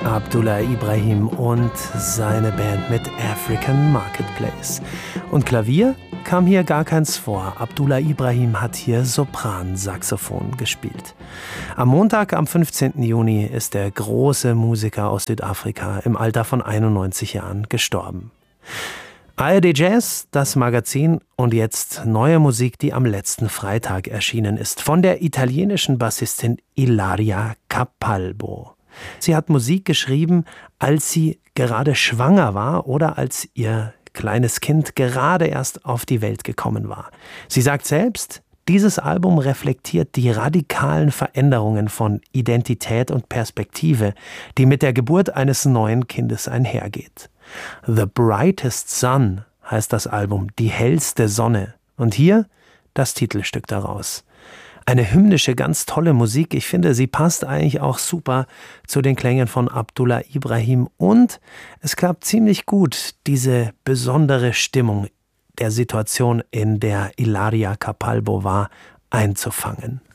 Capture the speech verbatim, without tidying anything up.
Abdullah Ibrahim und seine Band mit African Marketplace. Und Klavier kam hier gar keins vor. Abdullah Ibrahim hat hier Sopransaxophon gespielt. Am Montag, am fünfzehnten Juni, ist der große Musiker aus Südafrika im Alter von einundneunzig Jahren gestorben. A R D Jazz, das Magazin, und jetzt neue Musik, die am letzten Freitag erschienen ist, von der italienischen Bassistin Ilaria Capalbo. Sie hat Musik geschrieben, als sie gerade schwanger war oder als ihr kleines Kind gerade erst auf die Welt gekommen war. Sie sagt selbst, dieses Album reflektiert die radikalen Veränderungen von Identität und Perspektive, die mit der Geburt eines neuen Kindes einhergeht. The Brightest Sun heißt das Album, die hellste Sonne. Und hier das Titelstück daraus. Eine hymnische, ganz tolle Musik. Ich finde, sie passt eigentlich auch super zu den Klängen von Abdullah Ibrahim. Und es klappt ziemlich gut, diese besondere Stimmung der Situation, in der Ilaria Capalbo war, einzufangen.